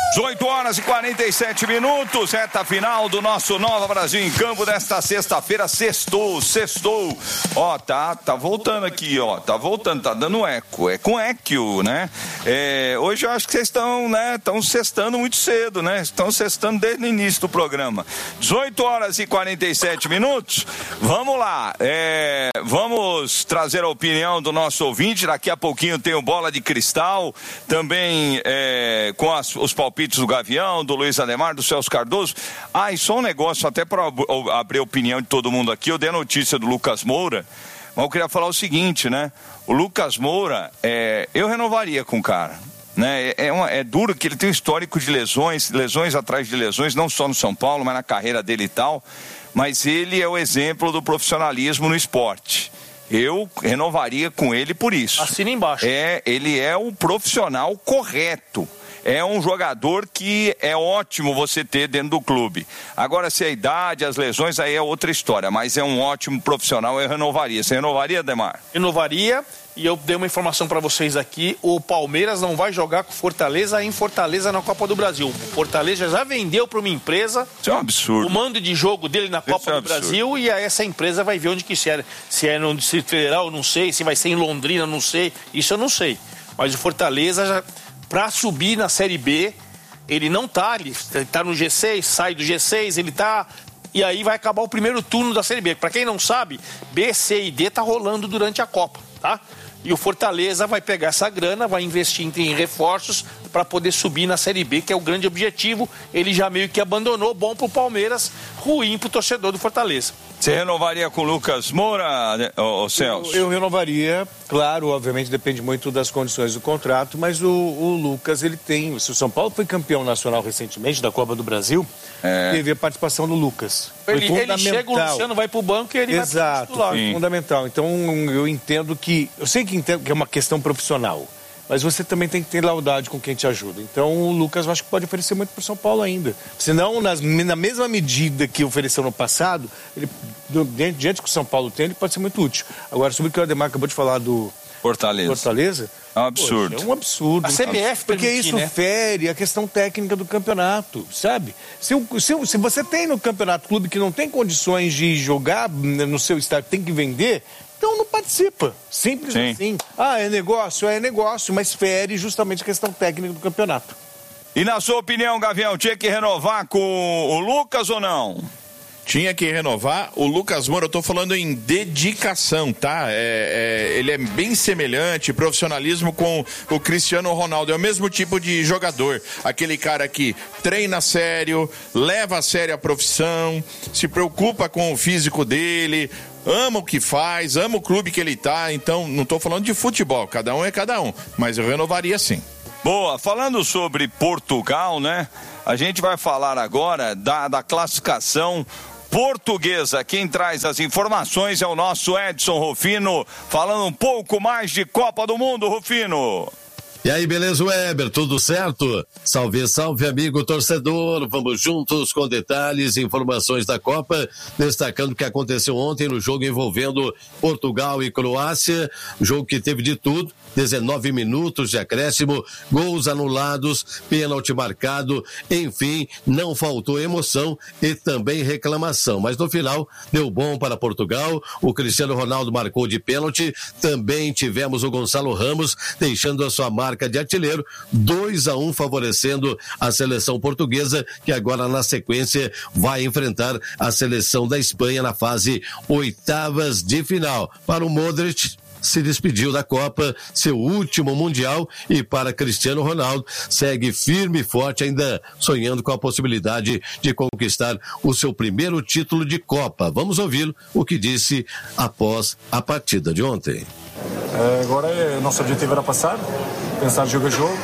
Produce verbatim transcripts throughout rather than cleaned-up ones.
dezoito horas e quarenta e sete minutos, reta final do nosso Nova Brasil em Campo desta sexta-feira. Sextou, sextou. Ó, tá, tá voltando aqui, ó, tá voltando, tá dando eco, é com eco, né? É, hoje eu acho que vocês estão, né, estão sextando muito cedo, né? Estão sextando desde o início do programa. dezoito horas e quarenta e sete minutos, vamos lá, é, vamos trazer a opinião do nosso ouvinte. Daqui a pouquinho tem o Bola de Cristal, também é, com as, os palpites do Gavião, do Luiz Ademar, do Celso Cardoso. Ah, e só um negócio, até para abrir a opinião de todo mundo aqui, eu dei a notícia do Lucas Moura, mas eu queria falar o seguinte, né? O Lucas Moura, é, eu renovaria com o cara, né? É, uma, é duro que ele tem um histórico de lesões, lesões atrás de lesões, não só no São Paulo, mas na carreira dele e tal, mas ele é o exemplo do profissionalismo no esporte. Eu renovaria com ele por isso. Assina embaixo. É, ele é o profissional correto. É um jogador que é ótimo você ter dentro do clube. Agora, se a idade, as lesões, aí é outra história. Mas é um ótimo profissional, eu renovaria. Você renovaria, Ademar? Renovaria, e eu dei uma informação para vocês aqui. O Palmeiras não vai jogar com Fortaleza em Fortaleza na Copa do Brasil. O Fortaleza já vendeu para uma empresa. Isso é um absurdo. O mando de jogo dele na Copa é do Brasil, e aí essa empresa vai ver onde que se é. Se é no Distrito Federal, não sei. Se vai ser em Londrina, não sei. Isso eu não sei. Mas o Fortaleza já... Para subir na Série B, ele não tá, ele tá no G seis, sai do G seis, ele tá... E aí vai acabar o primeiro turno da Série B. Para quem não sabe, B, C e D tá rolando durante a Copa, tá? E o Fortaleza vai pegar essa grana, vai investir em reforços para poder subir na Série B, que é o grande objetivo. Ele já meio que abandonou, bom pro Palmeiras, ruim pro torcedor do Fortaleza. Você renovaria com o Lucas Moura, ô, ô Celso? Eu, eu renovaria, claro, obviamente depende muito das condições do contrato, mas o, o Lucas, ele tem... Se o São Paulo foi campeão nacional recentemente da Copa do Brasil, é. teve a participação do Lucas. Foi ele, ele chega, o Luciano vai pro banco e ele Exato, vai pro titular. Fundamental. Então eu entendo que... Eu sei que, entendo que é uma questão profissional, mas você também tem que ter lealdade com quem te ajuda. Então o Lucas, eu acho que pode oferecer muito para o São Paulo ainda. Senão, nas, na mesma medida que ofereceu no passado, ele, diante do que o São Paulo tem, ele pode ser muito útil. Agora, sobre o que o Ademar acabou de falar do Fortaleza, Fortaleza é um absurdo. Poxa, é um absurdo. A C B F porque permitir, isso né? fere a questão técnica do campeonato, sabe? Se, se, se você tem no campeonato clube que não tem condições de jogar no seu estádio, tem que vender... Então não participa, simples Sim. assim. Ah, é negócio, é negócio, mas fere justamente a questão técnica do campeonato. E na sua opinião, Gavião, tinha que renovar com o Lucas ou não? Tinha que renovar. O Lucas Moura, eu tô falando em dedicação, tá? É, é, ele é bem semelhante, profissionalismo com o Cristiano Ronaldo. É o mesmo tipo de jogador. Aquele cara que treina sério, leva a sério a profissão, se preocupa com o físico dele, ama o que faz, ama o clube que ele tá. Então, não tô falando de futebol, cada um é cada um, mas eu renovaria sim. Boa, falando sobre Portugal, né? A gente vai falar agora da, da classificação portuguesa. Quem traz as informações é o nosso Edson Rufino, falando um pouco mais de Copa do Mundo, Rufino. E aí, beleza, Weber? Tudo certo? Salve, salve, amigo torcedor. Vamos juntos com detalhes e informações da Copa, destacando o que aconteceu ontem no jogo envolvendo Portugal e Croácia, jogo que teve de tudo, dezenove minutos de acréscimo, gols anulados, pênalti marcado, enfim, não faltou emoção e também reclamação, mas no final deu bom para Portugal. O Cristiano Ronaldo marcou de pênalti, também tivemos o Gonçalo Ramos deixando a sua marca de artilheiro, dois a um favorecendo a seleção portuguesa, que agora na sequência vai enfrentar a seleção da Espanha na fase oitavas de final. Para o Modric, se despediu da Copa, seu último Mundial, e para Cristiano Ronaldo, segue firme e forte, ainda sonhando com a possibilidade de conquistar o seu primeiro título de Copa. Vamos ouvi-lo, o que disse após a partida de ontem. Agora o nosso objetivo era passar, pensar jogo a jogo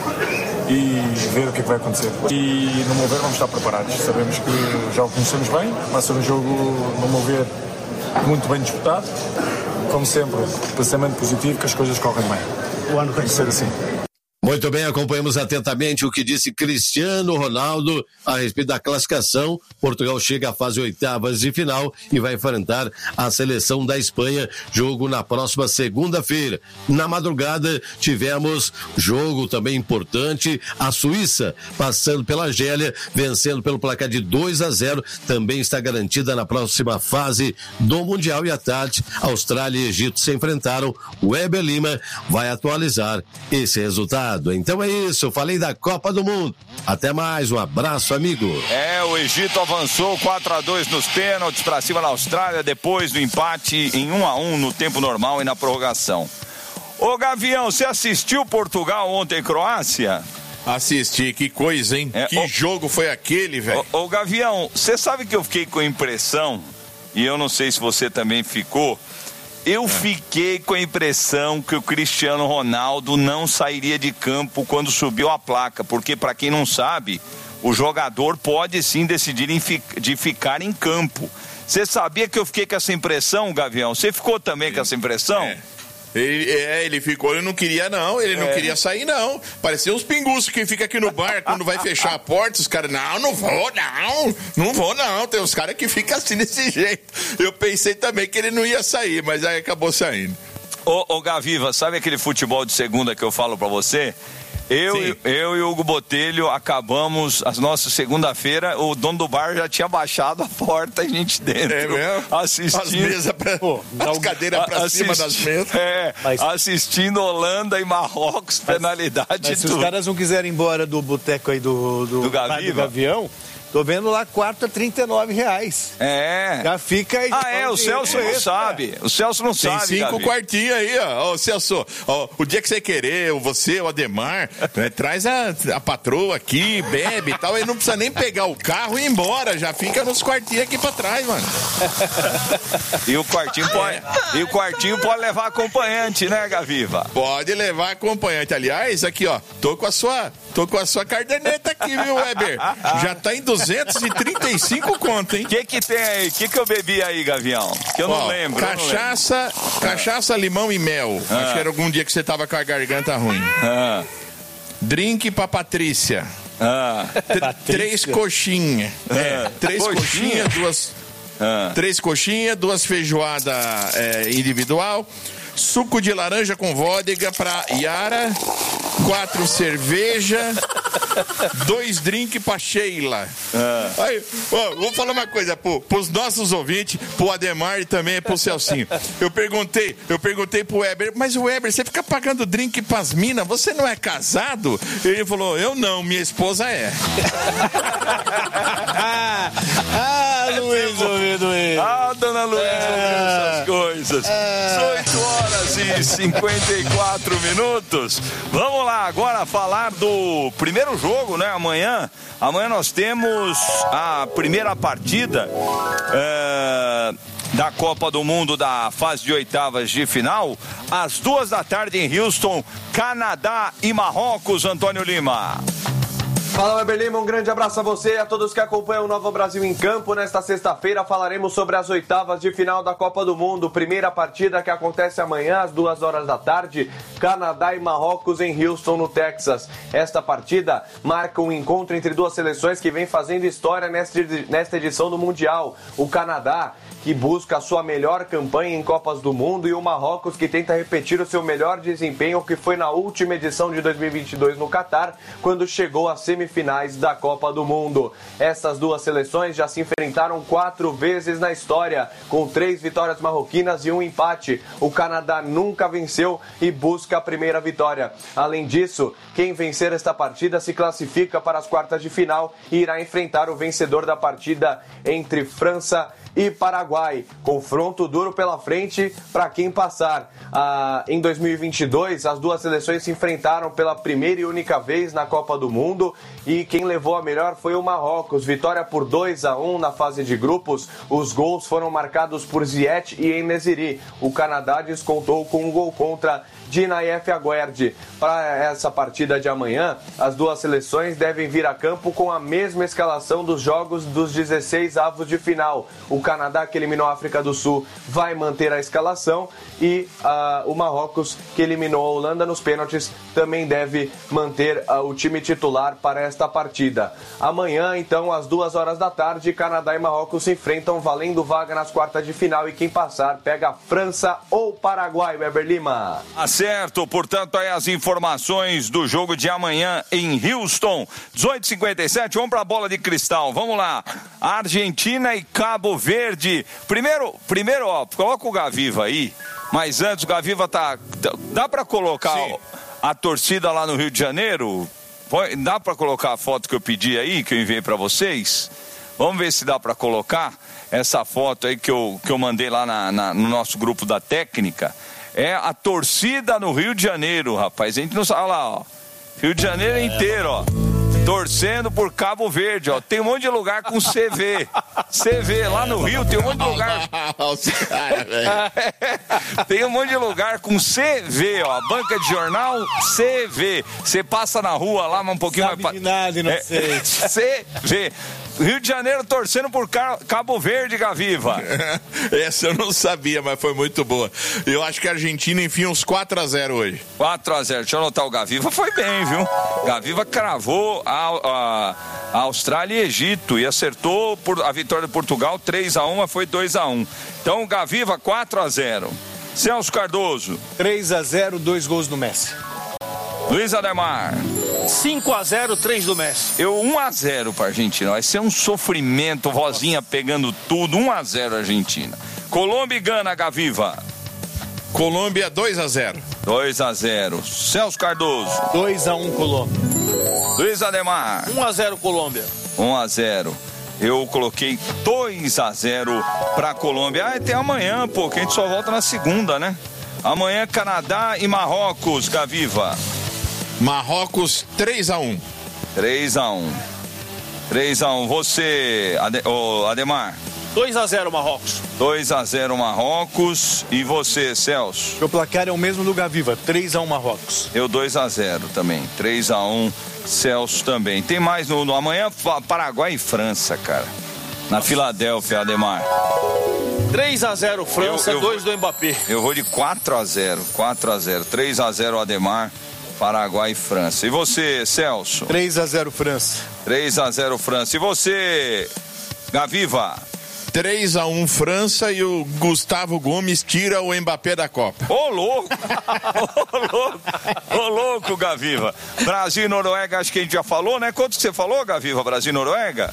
e ver o que é que vai acontecer. E no meu ver vamos estar preparados, sabemos que já o conhecemos bem, vai ser um jogo, no meu ver, muito bem disputado. Como sempre, pensamento positivo, que as coisas correm bem. O ano tem que ser assim. Muito bem, acompanhamos atentamente o que disse Cristiano Ronaldo a respeito da classificação. Portugal chega à fase oitavas de final e vai enfrentar a seleção da Espanha, jogo na próxima segunda-feira. Na madrugada tivemos jogo também importante, a Suíça passando pela Argélia, vencendo pelo placar de dois a zero, também está garantida na próxima fase do Mundial. E à tarde, Austrália e Egito se enfrentaram, o Weber Lima vai atualizar esse resultado. Então é isso, falei da Copa do Mundo. Até mais, um abraço, amigo. É, o Egito avançou quatro a dois nos pênaltis para cima da Austrália, depois do empate em um a um no tempo normal e na prorrogação. Ô Gavião, você assistiu Portugal ontem, Croácia? Assisti, que coisa, hein? É, que ô, jogo foi aquele, velho? Ô, ô Gavião, você sabe que eu fiquei com a impressão, e eu não sei se você também ficou, eu fiquei com a impressão que o Cristiano Ronaldo não sairia de campo quando subiu a placa, porque, para quem não sabe, o jogador pode sim decidir em fi- de ficar em campo. Você sabia que eu fiquei com essa impressão, Gavião? Você ficou também com essa impressão? É. Ele, é, ele ficou, ele não queria não, ele não é. queria sair não. Parecia uns pinguços que fica aqui no bar, quando vai fechar a porta, os caras, não, não vou não, não vou não. Tem uns caras que ficam assim desse jeito. Eu pensei também que ele não ia sair, mas aí acabou saindo. Ô, ô Gaviva, sabe aquele futebol de segunda que eu falo pra você? Eu, eu e o Hugo Botelho acabamos a nossa segunda-feira, o dono do bar já tinha baixado a porta, a gente dentro. É mesmo? Assistindo. As mesas pra, Pô, as cadeiras pra assist... cima das mesas. É, mas... assistindo Holanda e Marrocos, mas, penalidade mas e se tudo. Os caras não quiserem ir embora do boteco aí do, do, do, Gaviva? do Gavião, tô vendo lá quarta, trinta e nove reais. É. Já fica aí. Ah, é, o Celso não sabe. O Celso não Tem sabe, cinco Gavi. quartinhos aí, ó. Ô, Celso, ó, o dia que você querer, você, o Ademar, né, traz a, a patroa aqui, bebe e tal, aí não precisa nem pegar o carro e ir embora, já fica nos quartinhos aqui pra trás, mano. E o quartinho pode, e o quartinho pode levar acompanhante, né, Gaviva? Pode levar acompanhante. Aliás, aqui, ó, tô com a sua, tô com a sua caderneta aqui, viu, Weber? Já tá em duzentos e trinta e cinco conto, hein? O que que tem aí? O que que eu bebi aí, Gavião? Que eu, ó, não lembro, cachaça, eu não lembro. cachaça, limão e mel. Ah. Acho que era algum dia que você tava com a garganta ruim. Ah. Drink pra Patrícia. Ah. T- três coxinhas. Ah. É, três coxinhas, coxinha, duas... Ah. Três coxinhas, duas feijoadas é, individual. Suco de laranja com vodka pra Yara. Quatro cerveja. Dois drinks pra Sheila. Ah. Aí, ó, vou falar uma coisa pro, pros nossos ouvintes, pro Ademar e também pro Celcinho. Eu perguntei, eu perguntei pro Weber, mas o Weber, você fica pagando drink pras minas, você não é casado? Ele falou, eu não, minha esposa é. Ah, Luiz ouvindo ele. Ah, dona Luiz ouvindo essas coisas. dezoito horas e cinquenta e quatro minutos. Vamos lá, agora falar do primeiro jogo, né? Amanhã. Amanhã nós temos a primeira partida é, da Copa do Mundo da fase de oitavas de final. Às duas da tarde em Houston, Canadá e Marrocos, Antônio Lima. Fala, Weber Lima, um grande abraço a você e a todos que acompanham o Nova Brasil em Campo. Nesta sexta-feira falaremos sobre as oitavas de final da Copa do Mundo. Primeira partida que acontece amanhã às duas horas da tarde, Canadá e Marrocos em Houston, no Texas. Esta partida marca um encontro entre duas seleções que vem fazendo história nesta edição do Mundial. O Canadá, que busca a sua melhor campanha em Copas do Mundo, e o Marrocos, que tenta repetir o seu melhor desempenho, que foi na última edição de dois mil e vinte e dois no Catar, quando chegou às semifinais da Copa do Mundo. Essas duas seleções já se enfrentaram quatro vezes na história, com três vitórias marroquinas e um empate. O Canadá nunca venceu e busca a primeira vitória. Além disso, quem vencer esta partida se classifica para as quartas de final e irá enfrentar o vencedor da partida entre França e Paraguai. Confronto duro pela frente para quem passar. Ah, em dois mil e vinte e dois, as duas seleções se enfrentaram pela primeira e única vez na Copa do Mundo, e quem levou a melhor foi o Marrocos. Vitória por dois a um na fase de grupos. Os gols foram marcados por Ziyech e En-Nesyri. O Canadá descontou com um gol contra de Nayef Aguerd. Para essa partida de amanhã, as duas seleções devem vir a campo com a mesma escalação dos jogos dos dezesseis avos de final. O Canadá, que eliminou a África do Sul, vai manter a escalação e uh, o Marrocos, que eliminou a Holanda nos pênaltis, também deve manter uh, o time titular para esta partida. Amanhã, então, às duas horas da tarde, Canadá e Marrocos se enfrentam valendo vaga nas quartas de final e quem passar pega França ou Paraguai, Weber Lima. Tá certo, portanto, aí as informações do jogo de amanhã em Houston, dezoito e cinquenta e sete, vamos para a bola de cristal, vamos lá, Argentina e Cabo Verde, primeiro, primeiro ó, coloca o Gaviva aí, mas antes o Gaviva tá, dá para colocar ó, a torcida lá no Rio de Janeiro, dá para colocar a foto que eu pedi aí, que eu enviei para vocês, vamos ver se dá para colocar essa foto aí que eu, que eu mandei lá na, na, no nosso grupo da técnica, é a torcida no Rio de Janeiro, rapaz, a gente não sabe, olha lá, ó, Rio de Janeiro inteiro, ó, torcendo por Cabo Verde, ó. Tem um monte de lugar com C V. C V, lá no Rio tem um monte de lugar. Tem um monte de lugar com C V, ó. Banca de jornal, C V. Você passa na rua lá, mas um pouquinho Sabe mais. de nada, não é, sei. C V. Rio de Janeiro torcendo por Cabo Verde, Gaviva. Essa eu não sabia, mas foi muito boa. Eu acho que a Argentina enfia uns quatro a zero hoje. quatro a zero, deixa eu anotar, o Gaviva foi bem, viu? Gaviva cravou a, a, a Austrália e Egito e acertou por, a vitória de Portugal três a um, mas foi dois a um. Então, Gaviva quatro a zero. Celso Cardoso. três a zero, dois gols do Messi. Luiz Ademar. cinco a zero, três do Messi. Eu um a zero para a Argentina. Vai ser um sofrimento, vozinha pegando tudo. um a zero Argentina. Colômbia e Gana, Gaviva. Colômbia dois a zero. dois a zero. Celso Cardoso. dois a um Colômbia. Luiz Ademar. um a zero Colômbia. um a zero. Eu coloquei dois a zero para a Colômbia. Ah, tem amanhã, pô, que a gente só volta na segunda, né? Amanhã Canadá e Marrocos, Gaviva. Marrocos três a um. três a um. três a um. Você, Ade, oh, Ademar? dois a zero Marrocos. dois a zero Marrocos. E você, Celso? O placar é o mesmo do Gaviva, três a um Marrocos. Eu dois a zero também, três a um, Celso também. Tem mais no, no amanhã, Paraguai e França, cara. Na Filadélfia, Ademar. três a zero França, dois do Mbappé. Eu vou de quatro a zero, quatro a zero, três a zero Ademar, Paraguai e França. E você, Celso? três a zero França. três a zero França. E você, Gaviva? três a um França e o Gustavo Gomes tira o Mbappé da Copa. Ô, louco! Ô, louco! Ô, louco, Gaviva. Brasil e Noruega, acho que a gente já falou, né? Quanto que você falou, Gaviva? Brasil e Noruega?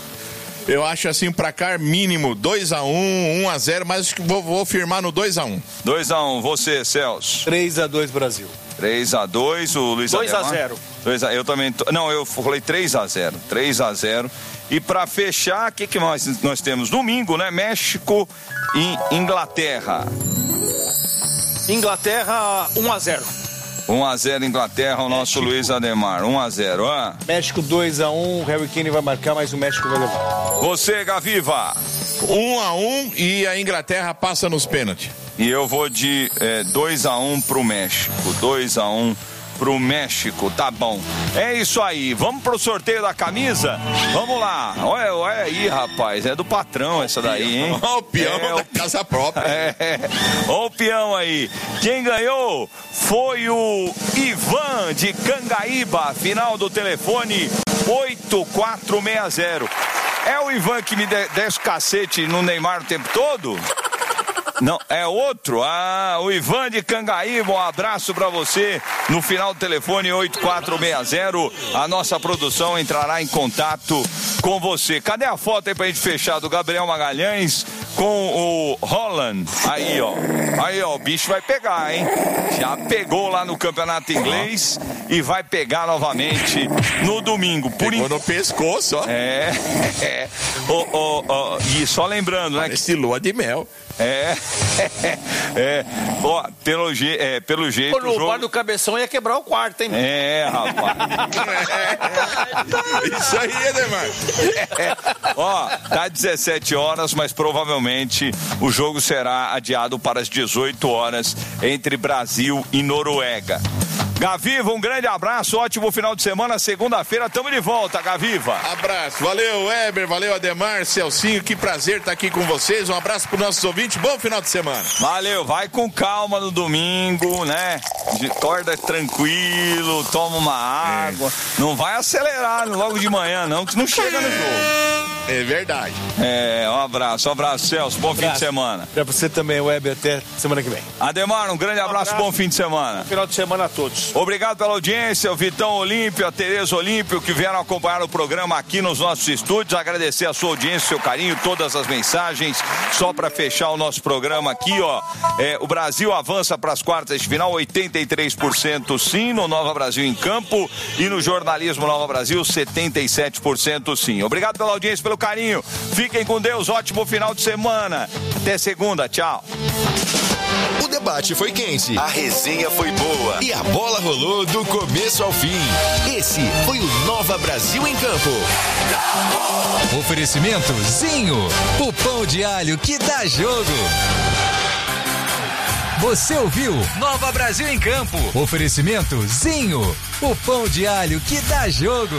Eu acho assim, pra cá, mínimo dois a um, um a zero, mas vou, vou firmar no dois a um. dois a um, você, Celso? três a dois Brasil. três a dois, o Luiz dois a zero. dois a, eu também, tô, não, eu falei três a zero. três a zero. E pra fechar, o que, que nós, nós temos? Domingo, né? México e Inglaterra. Inglaterra, um a zero. um a zero Inglaterra, o nosso México. Luiz Ademar. um a zero, ah. México dois a um, o Harry Kane vai marcar, mas o México vai levar. Você, Gaviva? um a um e a Inglaterra passa nos pênaltis. E eu vou de é, dois a um pro México. dois a um pro México, tá bom. É isso aí, vamos pro sorteio da camisa? Vamos lá. Olha, olha aí, rapaz, é do patrão essa daí, hein? Olha o peão é, da o... casa própria. É, olha o peão aí. Quem ganhou foi o Ivan de Cangaíba, final do telefone oito quatro seis zero. É o Ivan que me desce o cacete no Neymar o tempo todo? Não, é outro? Ah, o Ivan de Cangaíba, um abraço pra você. No final do telefone oito quatro seis zero, a nossa produção entrará em contato com você. Cadê a foto aí pra gente fechar do Gabriel Magalhães com o Holland? Aí, ó. Aí, ó, o bicho vai pegar, hein? Já pegou lá no campeonato inglês e vai pegar novamente no domingo. Por Pegou in... no pescoço, ó. É, é. Oh, oh, oh. E só lembrando, né? Parece lua de mel. É, é, ó, pelo, je, é, pelo jeito. Pô, no jogo... bar do Cabeção ia quebrar o quarto, hein? É, rapaz. Isso aí, Edemar. É, ó, dá dezessete horas, mas provavelmente o jogo será adiado para as dezoito horas entre Brasil e Noruega. Gaviva, um grande abraço, ótimo final de semana. Segunda-feira estamos de volta, Gaviva. Abraço, valeu Weber, valeu Ademar, Celcinho, que prazer estar aqui com vocês. Um abraço para os nossos ouvintes, bom final de semana. Valeu, vai com calma no domingo, né? Acorda tranquilo, toma uma água. É. Não vai acelerar logo de manhã, não, que não chega no jogo. É verdade. É, um abraço, um abraço, Celso, bom um abraço. Fim de semana. Pra você também, Weber, até semana que vem. Ademar, um grande abraço, um abraço, bom fim de semana. Bom final de semana a todos. Obrigado pela audiência, o Vitão Olímpio, a Tereza Olímpio, que vieram acompanhar o programa aqui nos nossos estúdios. Agradecer a sua audiência, seu carinho, todas as mensagens. Só para fechar o nosso programa aqui, ó, é, o Brasil avança para as quartas de final, oitenta e três por cento sim, no Nova Brasil em Campo, e no jornalismo Nova Brasil, setenta e sete por cento sim. Obrigado pela audiência, pelo carinho. Fiquem com Deus, ótimo final de semana. Até segunda, tchau. O debate foi quente, a resenha foi boa e a bola rolou do começo ao fim. Esse foi o Nova Brasil em Campo. Oferecimento Zinho, o pão de alho que dá jogo. Você ouviu Nova Brasil em Campo. Oferecimento Zinho, o pão de alho que dá jogo.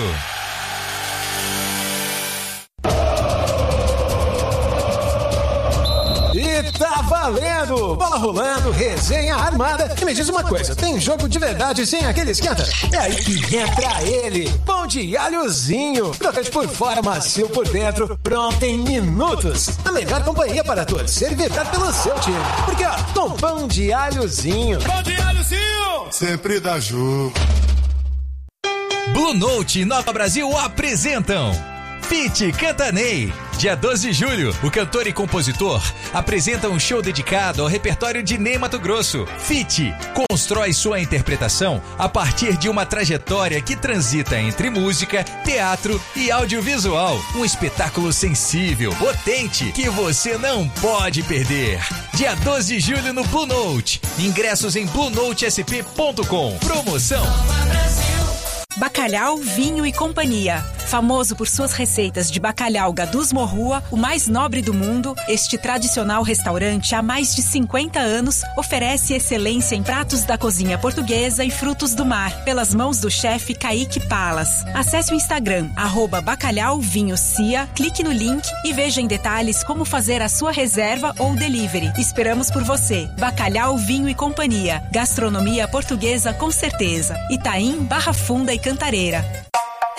E tá valendo! Bola rolando, resenha armada. E me diz uma coisa, tem jogo de verdade sem aquele esquenta? É aí que entra ele, pão de alhozinho. Crocante por fora, macio por dentro, pronto em minutos. A melhor companhia para torcer e vibrar pelo seu time. Porque ó, com pão de alhozinho. Pão de alhozinho! Sempre dá jogo. Blue Note e Nova Brasil apresentam Fit Cantanei. Dia doze de julho, o cantor e compositor apresenta um show dedicado ao repertório de Ney Matogrosso. Fit constrói sua interpretação a partir de uma trajetória que transita entre música, teatro e audiovisual. Um espetáculo sensível, potente, que você não pode perder. Dia doze de julho no Blue Note. Ingressos em blue note s p ponto com. Promoção Bacalhau, Vinho e Companhia. Famoso por suas receitas de bacalhau Gadus Morrua, o mais nobre do mundo, este tradicional restaurante há mais de cinquenta anos oferece excelência em pratos da cozinha portuguesa e frutos do mar, pelas mãos do chefe Kaique Palas. Acesse o Instagram, arroba Bacalhau Vinho Cia, clique no link e veja em detalhes como fazer a sua reserva ou delivery. Esperamos por você. Bacalhau, Vinho e Companhia. Gastronomia portuguesa com certeza. Itaim, Barra Funda e Cantareira.